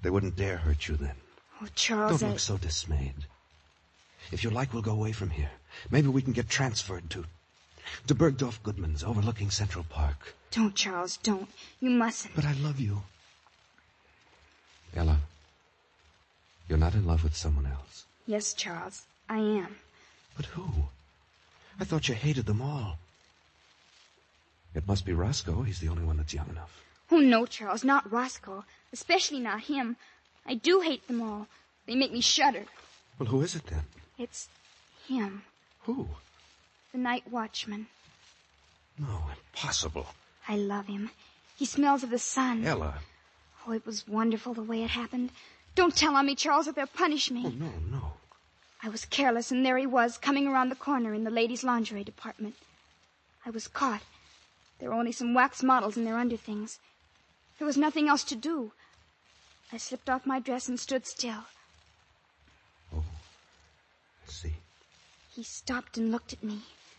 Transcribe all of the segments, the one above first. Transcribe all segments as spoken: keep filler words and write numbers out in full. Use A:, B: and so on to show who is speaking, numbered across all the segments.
A: They wouldn't dare hurt you then.
B: Oh, Charles,
A: Don't
B: I...
A: look so dismayed. If you like, we'll go away from here. Maybe we can get transferred to... to Bergdorf Goodman's, overlooking Central Park.
B: Don't, Charles, don't. You mustn't.
A: But I love you. Ella, you're not in love with someone else.
B: Yes, Charles, I am.
A: But who? I thought you hated them all. It must be Roscoe. He's the only one that's young enough.
B: Oh, no, Charles, not Roscoe. Especially not him. I do hate them all. They make me shudder.
A: Well, who is it then?
B: It's him.
A: Who?
B: The night watchman.
A: No, impossible.
B: I love him. He smells of the sun.
A: Ella.
B: Oh, it was wonderful the way it happened. Don't tell on me, Charles, or they'll punish me.
A: Oh, no, no.
B: I was careless, and there he was, coming around the corner in the ladies' lingerie department. I was caught. There were only some wax models in their underthings. There was nothing else to do. I slipped off my dress and stood still.
A: Oh, I see.
B: He stopped and looked at me.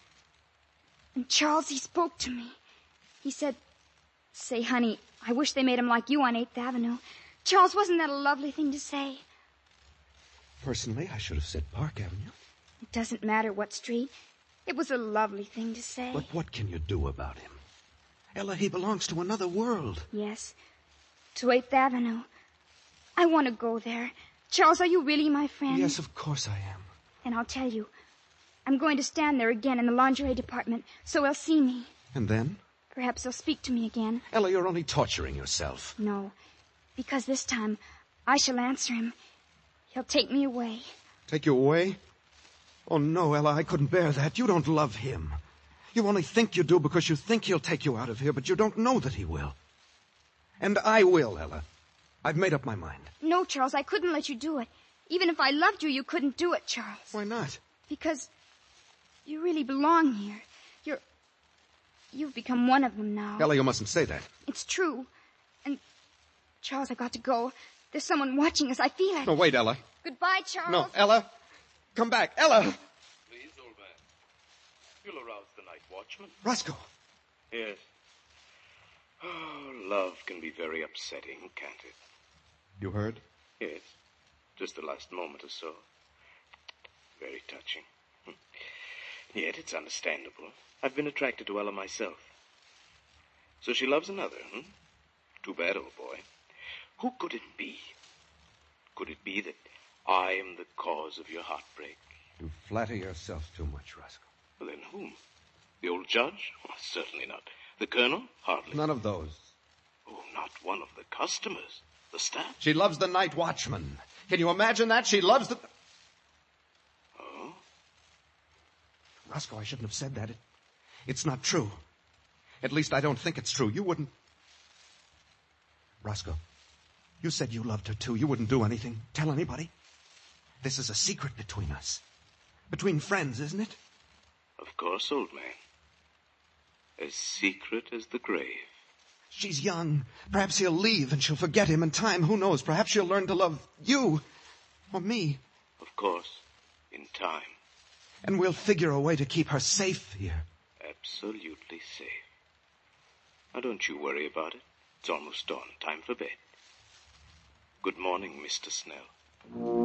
B: And Charles, he spoke to me. He said, "Say, honey, I wish they made him like you on eighth Avenue. Charles, wasn't that a lovely thing to say?
A: Personally, I should have said Park Avenue.
B: It doesn't matter what street. It was a lovely thing to say.
A: But what can you do about him? Ella, he belongs to another world.
B: Yes, to eighth Avenue. I want to go there. Charles, are you really my friend?
A: Yes, of course I am.
B: And I'll tell you, I'm going to stand there again in the lingerie department, so he'll see me.
A: And then?
B: Perhaps he'll speak to me again.
A: Ella, you're only torturing yourself.
B: No, because this time I shall answer him. He'll take me away.
A: Take you away? Oh, no, Ella, I couldn't bear that. You don't love him. You only think you do because you think he'll take you out of here, but you don't know that he will. And I will, Ella. I've made up my mind.
B: No, Charles, I couldn't let you do it. Even if I loved you, you couldn't do it, Charles.
A: Why not?
B: Because you really belong here. You're... You've become one of them now.
A: Ella, you mustn't say that.
B: It's true. And, Charles, I got to go. There's someone watching us. I feel it.
A: No, wait, Ella.
B: Goodbye, Charles.
A: No, Ella. Come back. Ella!
C: Please, old man. You'll arouse the night watchman.
A: Roscoe.
C: Yes. Oh, love can be very upsetting, can't it?
A: You heard?
C: Yes. Just the last moment or so. Very touching. Yet it's understandable. I've been attracted to Ella myself. So she loves another, hmm? Too bad, old boy. Who could it be? Could it be that I am the cause of your heartbreak?
A: You flatter yourself too much, Roscoe.
C: Well, then whom? The old judge? Oh, certainly not. The colonel? Hardly.
A: None of those.
C: Oh, not one of the customers. The staff?
A: She loves the night watchman. Can you imagine that? She loves the...
C: Oh?
A: Roscoe, I shouldn't have said that. It, it's not true. At least I don't think it's true. You wouldn't... Roscoe, you said you loved her too. You wouldn't do anything. Tell anybody. This is a secret between us. Between friends, isn't it?
C: Of course, old man. As secret as the grave.
A: She's young. Perhaps he'll leave and she'll forget him in time. Who knows? Perhaps she'll learn to love you. Or me.
C: Of course. In time.
A: And we'll figure a way to keep her safe here.
C: Absolutely safe. Now don't you worry about it. It's almost dawn. Time for bed. Good morning, Mister Snell.